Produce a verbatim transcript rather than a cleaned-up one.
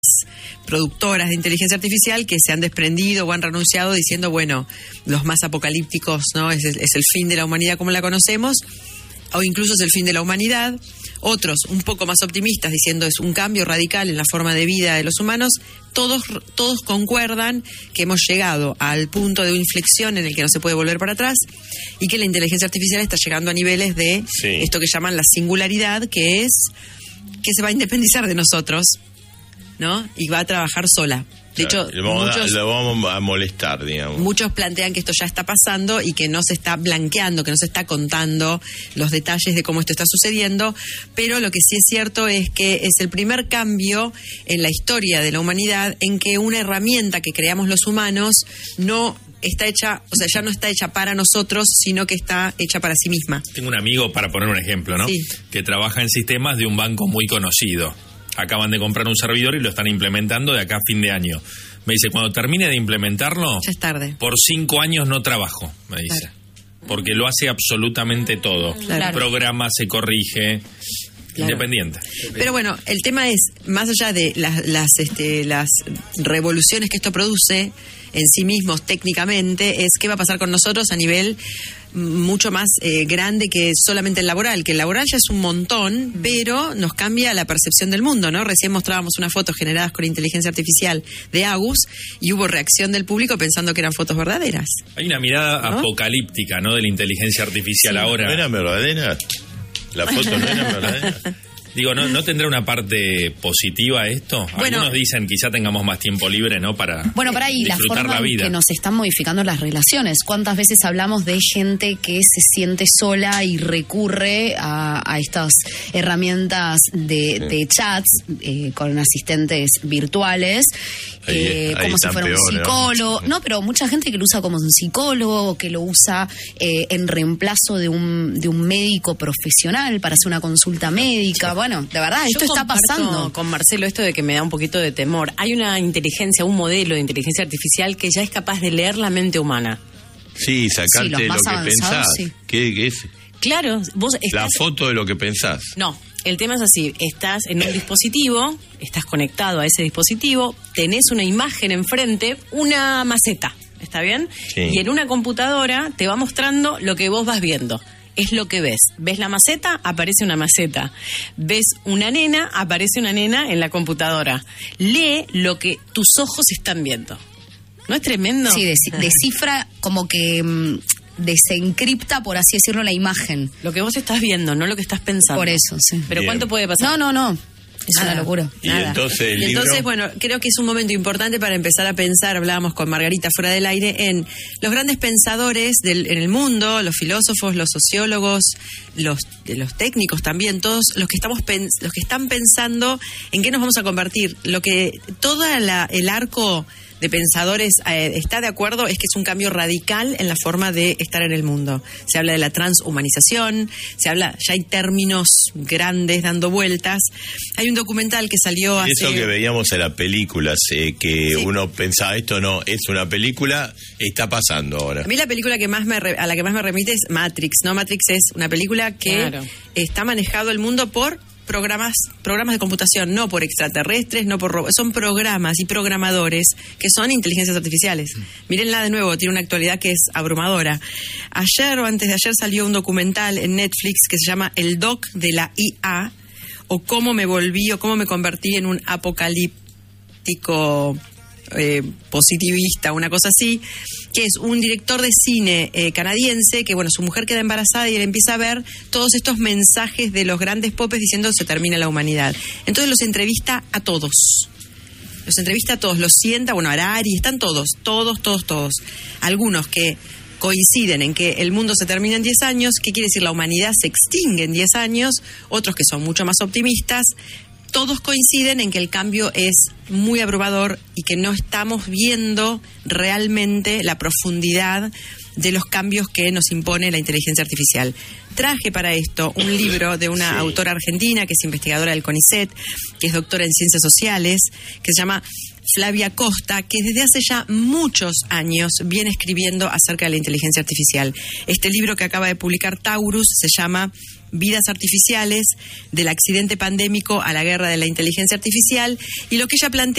productoras de inteligencia artificial que se han desprendido o han renunciado diciendo, bueno, los más apocalípticos, ¿no? Es, es el fin de la humanidad como la conocemos, o incluso es el fin de la humanidad. Otros, un poco más optimistas, diciendo es un cambio radical en la forma de vida de los humanos. Todos, todos concuerdan que hemos llegado al punto de inflexión en el que no se puede volver para atrás y que la inteligencia artificial está llegando a niveles de sí. esto que llaman la singularidad, que es que se va a independizar de nosotros, ¿no? Y va a trabajar sola. De hecho, lo vamos, muchos, a, lo vamos a molestar, digamos. Muchos plantean que esto ya está pasando y que no se está blanqueando, que no se está contando los detalles de cómo esto está sucediendo, pero lo que sí es cierto es que es el primer cambio en la historia de la humanidad en que una herramienta que creamos los humanos no está hecha, o sea, ya no está hecha para nosotros, sino que está hecha para sí misma. Tengo un amigo, para poner un ejemplo, ¿no? Sí. Que trabaja en sistemas de un banco muy conocido. Acaban de comprar un servidor y lo están implementando de acá a fin de año. Me dice, cuando termine de implementarlo, ya es tarde. Por cinco años no trabajo, me dice. Claro. Porque lo hace absolutamente todo. Claro. Programa, se corrige, claro. Independiente. Pero bueno, el tema es, más allá de las, las, este, las revoluciones que esto produce en sí mismos técnicamente, es qué va a pasar con nosotros a nivel mucho más eh, grande que solamente el laboral, que el laboral ya es un montón, pero nos cambia la percepción del mundo, ¿no? Recién mostrábamos unas fotos generadas con inteligencia artificial de Agus y hubo reacción del público pensando que eran fotos verdaderas. Hay una mirada ¿no? apocalíptica, ¿no? De la inteligencia artificial sí. ahora. ¿No eran verdaderas? ¿La foto no era verdadera? Digo, ¿no, ¿no tendrá una parte positiva esto? Bueno, algunos dicen quizá tengamos más tiempo libre, ¿no? Para bueno, para ahí, disfrutar la forma la vida. En que nos están modificando las relaciones. ¿Cuántas veces hablamos de gente que se siente sola y recurre a, a estas herramientas de, sí. de chats eh, con asistentes virtuales? Ahí, eh, ahí como si fuera peor, un psicólogo. ¿no? no, pero mucha gente que lo usa como un psicólogo, que lo usa eh, en reemplazo de un, de un médico profesional para hacer una consulta médica. Sí. Bueno, de verdad, esto Yo está pasando. Con Marcelo esto de que me da un poquito de temor. Hay una inteligencia, un modelo de inteligencia artificial que ya es capaz de leer la mente humana. Sí, sacarte sí, lo que pensás. Sí. ¿Qué, qué es? Claro, vos estás... La foto de lo que pensás. No, el tema es así. Estás en un dispositivo, estás conectado a ese dispositivo, tenés una imagen enfrente, una maceta, ¿está bien? Sí. Y en una computadora te va mostrando lo que vos vas viendo. Es lo que ves. ¿Ves la maceta? Aparece una maceta. ¿Ves una nena? Aparece una nena en la computadora. Lee lo que tus ojos están viendo. ¿No es tremendo? Sí, descifra como que mmm, desencripta, por así decirlo, la imagen. Lo que vos estás viendo, no lo que estás pensando. Por eso, sí. ¿Pero Bien. ¿Cuánto puede pasar? No, no, no. Es Nada. una locura. Y Nada. entonces el y entonces, libro... bueno, creo que es un momento importante para empezar a pensar, hablábamos con Margarita fuera del aire, en los grandes pensadores del, en el mundo, los filósofos, los sociólogos, los, los técnicos también, todos los que estamos pens- los que están pensando en qué nos vamos a convertir. Lo que todo el arco de pensadores eh, está de acuerdo es que es un cambio radical en la forma de estar en el mundo. Se habla de la transhumanización, se habla, ya hay términos grandes dando vueltas. Hay un documental que salió hace... Eso que veíamos en las películas, eh, que sí. uno pensaba, esto no es una película, está pasando ahora. A mí la película que más me re, a la que más me remite es Matrix, ¿no? Matrix es una película que claro. está manejado el mundo por... programas programas de computación, no por extraterrestres, no por robots, son programas y programadores que son inteligencias artificiales. Mm. Mírenla de nuevo, tiene una actualidad que es abrumadora. Ayer o antes de ayer salió un documental en Netflix que se llama El Doc de la I A, o cómo me volví o cómo me convertí en un apocalíptico eh, positivista, una cosa así, que es un director de cine eh, canadiense que, bueno, su mujer queda embarazada y él empieza a ver todos estos mensajes de los grandes popes diciendo se termina la humanidad. Entonces los entrevista a todos. Los entrevista a todos, los sienta, bueno, Harari, están todos, todos, todos, todos. Algunos que coinciden en que el mundo se termina en diez años, ¿qué quiere decir? La humanidad se extingue en diez años, otros que son mucho más optimistas. Todos coinciden en que el cambio es muy abrumador y que no estamos viendo realmente la profundidad de los cambios que nos impone la inteligencia artificial. Traje para esto un libro de una sí. autora argentina que es investigadora del CONICET, que es doctora en ciencias sociales, que se llama Flavia Costa, que desde hace ya muchos años viene escribiendo acerca de la inteligencia artificial. Este libro que acaba de publicar Taurus se llama vidas artificiales, del accidente pandémico a la guerra de la inteligencia artificial, y lo que ella plantea